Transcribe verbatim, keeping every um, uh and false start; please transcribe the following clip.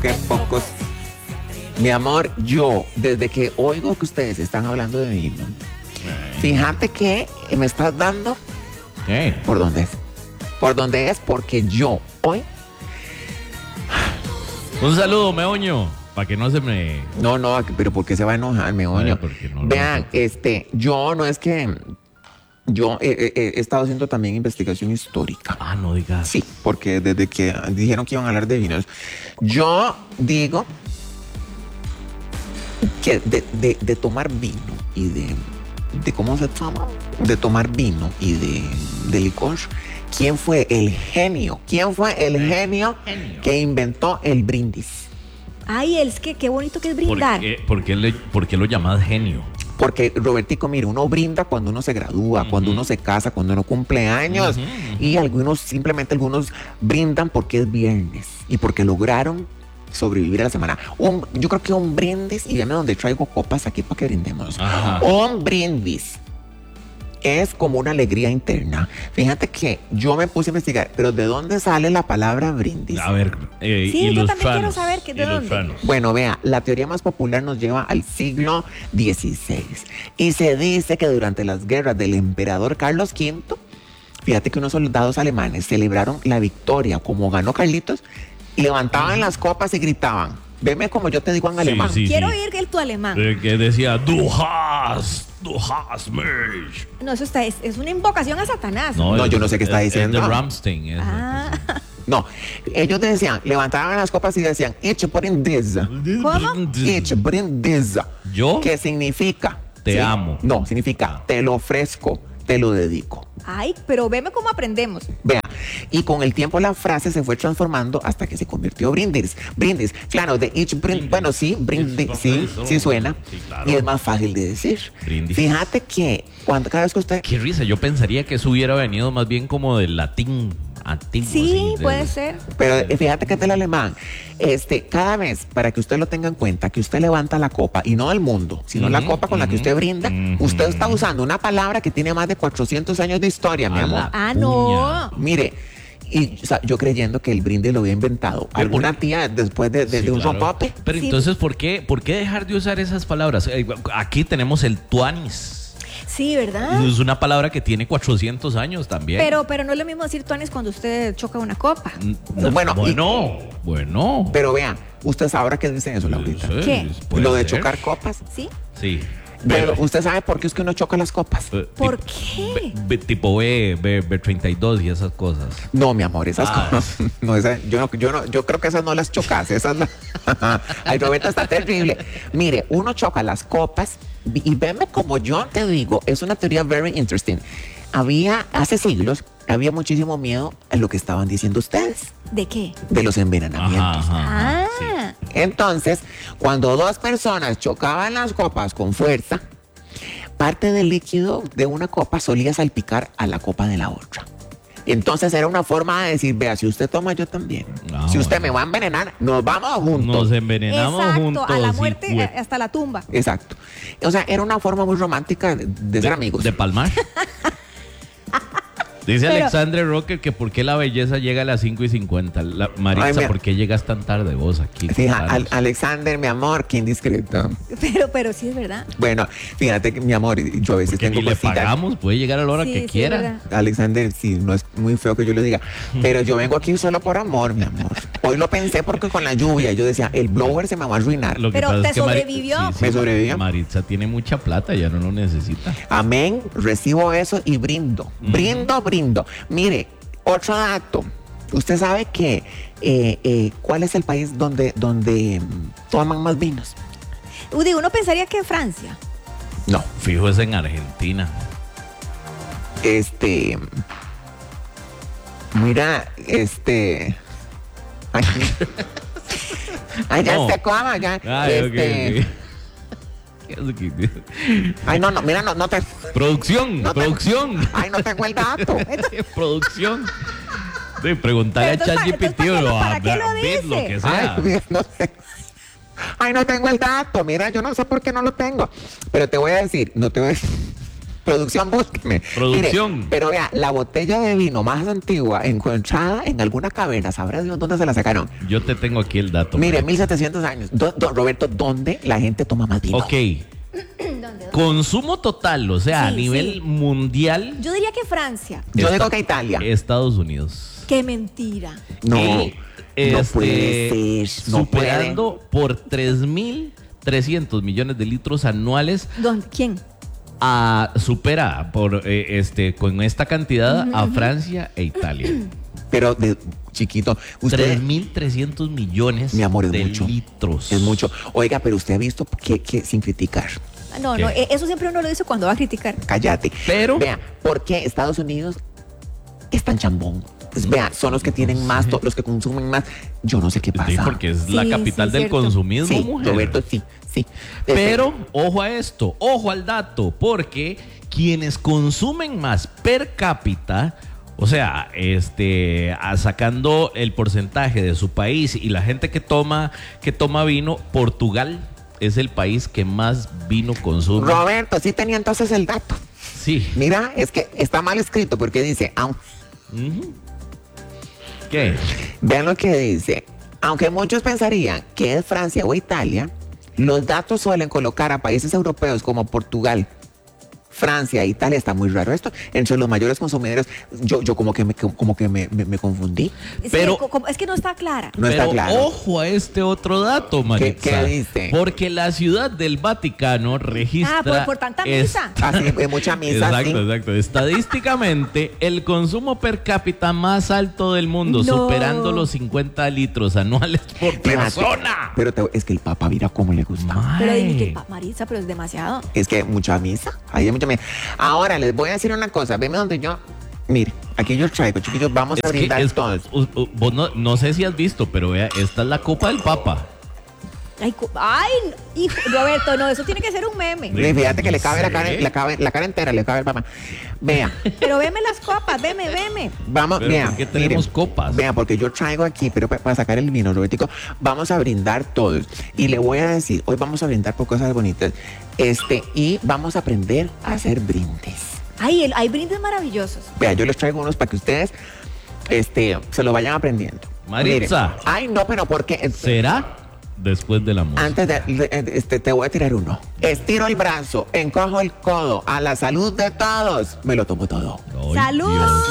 qué pocos. Mi amor, yo, desde que oigo que ustedes están hablando de vino, fíjate que me estás dando. ¿Qué? ¿Por dónde es? ¿Por dónde es? Porque yo hoy. Un saludo, meoño, para que no se me... No, no, pero ¿por qué se va a enojar, meoño? No Vean, este, yo no es que. Yo he, he, he estado haciendo también investigación histórica. Ah, no digas. Sí, porque desde que dijeron que iban a hablar de vinos, yo digo que de, de, de tomar vino y de, de cómo se toma, de tomar vino y de, de licor, ¿quién fue el genio? ¿Quién fue el genio, genio. que inventó el brindis? Ay, es que qué bonito que es brindar. ¿Por qué, por qué, le, por qué lo llamas genio? Porque, Robertico, mire, uno brinda cuando uno se gradúa, uh-huh. cuando uno se casa, cuando uno cumple años. Uh-huh, uh-huh. Y algunos, simplemente algunos brindan porque es viernes y porque lograron sobrevivir a la semana. Un, yo creo que un brindis, y vean donde traigo copas aquí para que brindemos. Uh-huh. Un brindis es como una alegría interna. Fíjate que yo me puse a investigar, pero ¿de dónde sale la palabra brindis? A ver, eh, sí, yo también quiero saber que de dónde. Bueno, vea, la teoría más popular nos lleva al siglo dieciséis y se dice que durante las guerras del emperador Carlos quinto, fíjate que unos soldados alemanes celebraron la victoria como ganó Carlitos y levantaban las copas y gritaban. Veme como yo te digo en alemán. Sí, sí, quiero sí. oír el tu alemán. Eh, que decía, du hast, du hast mich. No, eso está, es, es una invocación a Satanás. No, no yo no sé qué está es, diciendo. Es de Rammstein. Es ah. No, ellos decían, levantaban las copas y decían, ich brindis. ¿Cómo? Ich brindis. ¿Yo? ¿Qué significa? Te ¿sí? amo. No, significa, te lo ofrezco, te lo dedico. Ay, pero veme cómo aprendemos. Vea, y con el tiempo la frase se fue transformando hasta que se convirtió brindis. Brindis, claro, de each brindis. Bueno, sí, brindis, sí, sí suena. Sí, claro. Y es más fácil de decir. Brindis. Fíjate que cuando cada vez que usted. Qué risa, yo pensaría que eso hubiera venido más bien como del latín antiguo. Sí, así, puede del... ser. Pero fíjate que es del alemán. Este, cada vez, para que usted lo tenga en cuenta, que usted levanta la copa, y no del mundo, sino uh-huh, la copa con uh-huh, la que usted brinda, uh-huh. usted está usando una palabra que tiene más de cuatrocientos años de historia, mi amor. Ah, no. Mire, y o sea, yo creyendo que el brindis lo había inventado Pero alguna por... tía después de, de, sí, de un claro. rompope. Pero sí. entonces, ¿por qué, ¿por qué dejar de usar esas palabras? Aquí tenemos el tuanis. Sí, ¿verdad? Es una palabra que tiene cuatrocientos años también. Pero, pero no es lo mismo decir tuanis cuando usted choca una copa. No, bueno, bueno, y, bueno. Pero vean, ¿usted sabe qué dicen eso, Laurita? Sí, ¿qué? Lo de ser. chocar copas. ¿Sí? Sí. Pero usted sabe por qué es que uno choca las copas. ¿Por qué? B, B, tipo B, B, B treinta y dos y esas cosas. No, mi amor, esas ah. cosas. No, esa, yo, no, yo, no, yo creo que esas no las chocas. Esas la... Ay, Roberta, está terrible. Mire, uno choca las copas y veme como yo te digo, es una teoría very interesting. Había, hace siglos, había muchísimo miedo a lo que estaban diciendo ustedes. ¿De qué? De los envenenamientos. Ajá, ajá, ah. sí. Entonces, cuando dos personas chocaban las copas con fuerza, parte del líquido de una copa solía salpicar a la copa de la otra. Entonces era una forma de decir, vea, si usted toma, yo también. No, si usted bueno. me va a envenenar, nos vamos juntos. Nos envenenamos Exacto, juntos. a la muerte, y, hasta la tumba. Exacto. O sea, era una forma muy romántica de, de ser amigos. De palmar. Dice Pero, Alexander Rocker que por qué la belleza llega a las cinco y cincuenta. La, Maritza, Ay, ¿por qué llegas tan tarde vos aquí? Fija, Al, Alexander, mi amor, qué indiscreto. Pero, pero sí es verdad. Bueno, fíjate que mi amor, yo a veces Porque tengo ni le cositas. pagamos, puede llegar a la hora Sí, que sí, quiera. Alexander, sí, no es muy feo que yo lo diga, pero yo vengo aquí solo por amor, mi amor. Hoy lo pensé porque con la lluvia, yo decía, el blower se me va a arruinar. Lo que Pero pasa te es que Mari- sobrevivió. sí, sí, Me sobrevivió. Maritza tiene mucha plata, ya no lo necesita. Amén, recibo eso y brindo, brindo, brindo. Mire, otro dato, usted sabe que, eh, eh, ¿cuál es el país donde, donde mm, toman más vinos? Udi, uno pensaría que Francia. No, Fijo es en Argentina. este, mira, este, ay, ay ya No. se coma, ya, Ay, este, ok, ok. ay no, no, mira, no, no te, Producción, No te- producción. ay no tengo el dato. Producción. De preguntarle a Pero entonces, ChatGPT entonces, o a ¿para qué lo Brad Pitt, lo dice? que sea. Ay, mira, no sé. Ay, no tengo el dato. Mira, yo no sé por qué no lo tengo. Pero te voy a decir, no te voy a decir. Producción, búsqueme. Producción. Mire, pero vea, la botella de vino más antigua encontrada en alguna caverna, ¿sabrá Dios dónde se la sacaron? Yo te tengo aquí el dato. Mire, Maritza. mil setecientos años. Do- do- Roberto, ¿dónde la gente toma más vino? Ok. ¿Dónde? Consumo total, o sea, a Sí, nivel sí. mundial, Yo diría que Francia. Yo Esta- digo que Italia. Estados Unidos. Qué mentira. No, Y, no este, puede ser. No superando por tres mil trescientos millones de litros anuales. ¿Dónde? ¿Quién? A, supera por eh, este con esta cantidad a Francia e Italia. puede. Pero de chiquito, usted. tres mil trescientos millones Mi amor, es de mucho. litros. Es mucho. Oiga, pero usted ha visto que, que sin criticar. Ah, No, ¿Qué? no, eh, eso siempre uno lo dice cuando va a criticar. Cállate. Pero- Vea, ¿por qué Estados Unidos es tan chambón? Pues vea, son los que tienen más, to- los que consumen más. Yo no sé qué pasa. Sí, porque es Sí, la sí, capital del cierto. consumismo, Sí, mujer. Roberto, sí, sí. Este, Pero, ojo a esto, ojo al dato, porque quienes consumen más per cápita, o sea, este, a- sacando el porcentaje de su país y la gente que toma, que toma vino, Portugal es el país que más vino consume. Roberto, sí tenía entonces el dato. Sí. Mira, es que está mal escrito porque dice, aun- Ujú. ¿Qué? vean lo que dice. Aunque muchos pensarían que es Francia o Italia, los datos suelen colocar a países europeos como Portugal, Francia, Italia. Está muy raro esto. Entre los mayores consumidores, yo, yo como que me, como que me, me- me confundí. Sí, Pero- co- como- es que no está clara. No está Pero claro. ojo a este otro dato, Maritza. qué dice? Porque la ciudad del Vaticano registra... Ah, por- por tanta misa. Así, hay mucha misa, Exacto, sí. exacto. Estadísticamente, el consumo per cápita más alto del mundo, No. superando los cincuenta litros anuales por Fíjate, persona. Pero te- es que el Papa, mira cómo le gusta. Pero Ay. dije que pa- Maritza, pero es demasiado. Es que mucha misa. Ahí hay mucha misa. Ahora les voy a decir una cosa. Veme donde yo. Mire, aquí yo traigo, chiquillos, vamos a Es que brindar es- todos. u- u- vos no, no sé si has visto, pero vea, esta es la copa del Papa. Ay, co- ay, hijo, Roberto, no, eso tiene que ser un meme. Mire, fíjate que le cabe la Sí. cara, le cabe, la cara entera, le cabe el Papa. Vea, Pero veme las copas, veme, veme. vamos, Pero vea. ¿por qué tenemos mire, copas? Vea, porque yo traigo aquí, pero pa- para sacar el vino, Robertico, vamos a brindar todos. Y le voy a decir, hoy vamos a brindar por cosas bonitas. Este, y vamos a aprender a hacer brindes. Ay, el- hay brindes maravillosos. Vea, yo les traigo unos para que ustedes este, se lo vayan aprendiendo. Maritza. Mire, ay, no, pero porque ¿Será después del amor? antes de, de- este, te voy a tirar uno. Estiro el brazo, encojo el codo, a la salud de todos, me lo tomo todo. Ay, ¡Salud! Dios.